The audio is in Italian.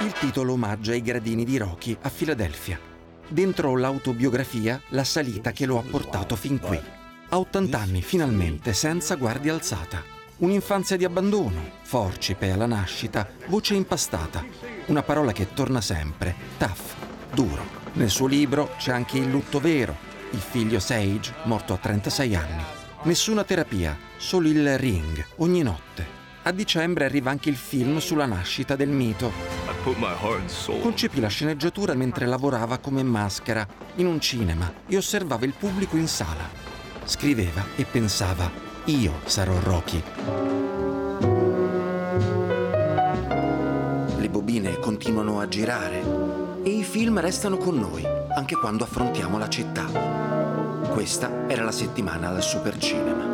Il titolo omaggia i gradini di Rocky a Filadelfia. Dentro l'autobiografia, la salita che lo ha portato fin qui. A 80 anni, finalmente, senza guardia alzata. Un'infanzia di abbandono, forcipe alla nascita, voce impastata. Una parola che torna sempre, tough, duro. Nel suo libro c'è anche il lutto vero, il figlio Sage, morto a 36 anni. Nessuna terapia, solo il ring, ogni notte. A dicembre arriva anche il film sulla nascita del mito. Concepì la sceneggiatura mentre lavorava come maschera in un cinema e osservava il pubblico in sala. Scriveva e pensava: io sarò Rocky. Le bobine continuano a girare e i film restano con noi anche quando affrontiamo la città. Questa era la settimana al Supercinema.